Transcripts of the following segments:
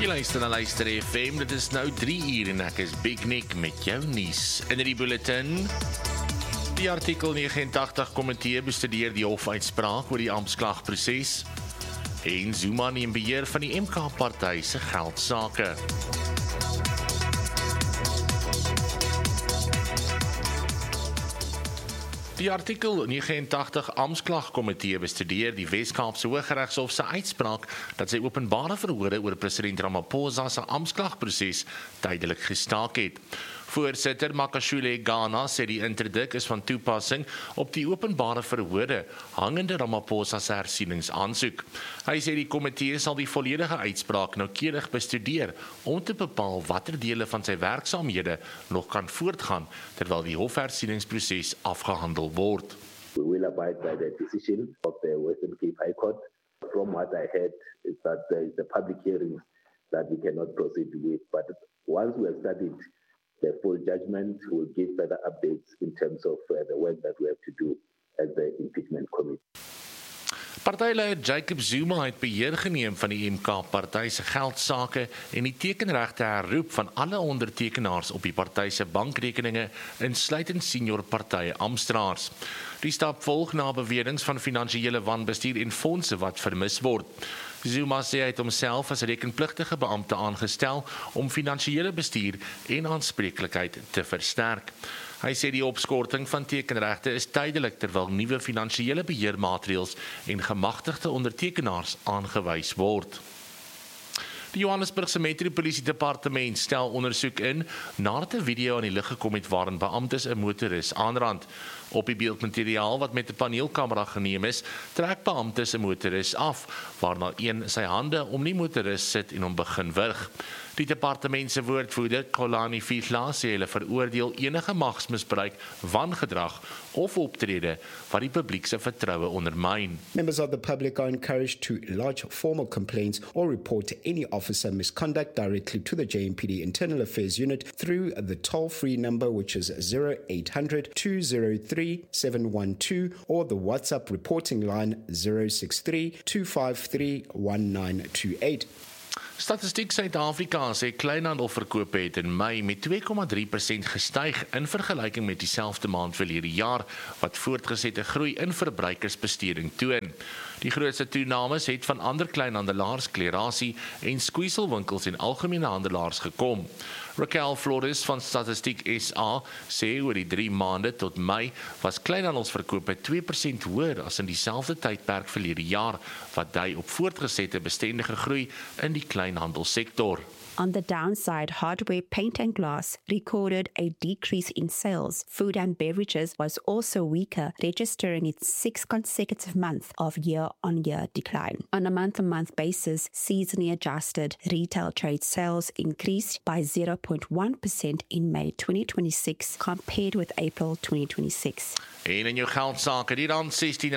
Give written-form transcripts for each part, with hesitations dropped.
Jy luister na Luister FM, dit is nou 3 uur en ek is Big Nick met jou nuus. In die bulletin, die artikel 89 komitee bestudeer die hofuitspraak oor die amptklagproses en Zuma neem beheer van die MK-party se geldsaake. Die artikel 89 amptklagkomitee bestudeer die Wes-Kaapse Hooggeregshof se uitspraak dat sy openbare verhore oor president Ramaphosa se amptklagproses tydelik gestaak het. Voorsitter Makashule Ghana sê die interdik is van toepassing op die openbare verhore hangende Ramaphosa se hersieningsaansoek. Hy sê die komitee sal die volledige uitspraak noukeurig bestudeer om te bepaal watter dele van sy werksaamhede nog kan voortgaan terwyl die hofhersieningsproses afgehandel word. We will abide by the decision of the Western Cape High Court. From what I heard is that there is a public hearing that we cannot proceed with, but once we have studied the full judgment, will give further updates in terms of the work that we have to do as the impeachment committee. Partyleier Jacob Zuma het beheer geneem van die MK-party se geldsaake en die tekenregte herroep van alle ondertekenaars op die party se bankrekeninge, insluitend senior partye amptenare. Die stap volg na beweringe van finansiële wanbestuur en fondse wat vermis word. Zuma sê hy het homself as rekenpligtige beampte aangestel om finansiële bestuur en aanspreeklikheid te versterk. Hy sê die opskorting van tekenregte is tydelik terwyl nuwe finansiële beheermaatreëls en gemagtigde ondertekenaars aangewys word. Die Johannesburgse Metropolisie Departement stel ondersoek in nadat 'n video aan die lig gekom het waarin beamptes 'n motoris aanrand. Op die beeldmateriaal wat met 'n paneelkamera geneem is, trek beamptes 'n motoris af, waarna een sy hande om die motoris sit en hom begin wurg. Die departement se woordvoerder, Kolani Fihla, sê hulle veroordeel enige magsmisbruik, wangedrag of optrede wat die publiek se vertroue ondermyn. Members of the public are encouraged to lodge formal complaints or report any officer misconduct directly to the JMPD Internal Affairs Unit through the toll-free number, which is 0800 203 712, or the WhatsApp reporting line 063 253 1928. Statistiek Suid-Afrika sê kleinhandelverkope het in Mei met 2,3% gestyg in vergelyking met dieselfde maand verlede jaar, wat voortgesette groei in verbruikersbesteding toon. Die grootste toenames het van ander kleinhandelaars, klerasie en skweselwinkels en algemene handelaars gekom. Raquel Flores van Statistiek SA sê oor die 3 maande tot Mei was kleinhandelsverkope 2% hoër as in dieselfde tydperk verlede jaar, wat dui op voortgesette bestendige groei in die kleinhandelssektor. On the downside, hardware, paint and glass recorded a decrease in sales. Food and beverages was also weaker, registering its 6th consecutive month of year-on-year decline. On a month-on-month basis, seasonally adjusted retail trade sales increased by 0.1% in May 2026 compared with April 2026. En in jou geldsaake, die rand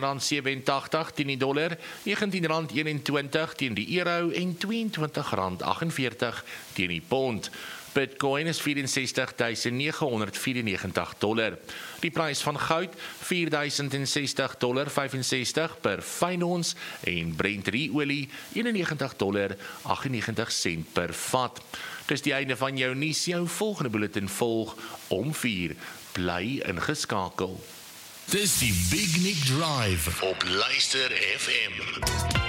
R16.87 teen die dollar, R19.21 teen die euro en R22.48 teen die pond. Bitcoin is $64,994. Die prys van goud $4,060.65 per fyn ons en Brent olie $91.98 per vat. Dis die einde van jou nuus. Jou volgende bulletin volg om 4. Bly ingeskakel. Dis die Big Nick Drive op Luister FM.